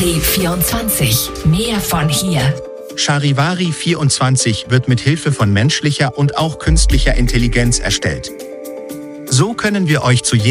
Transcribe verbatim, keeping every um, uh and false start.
Charivari vierundzwanzig. Mehr von hier. Charivari vierundzwanzig wird mit Hilfe von menschlicher und auch künstlicher Intelligenz erstellt. So können wir euch zu jedem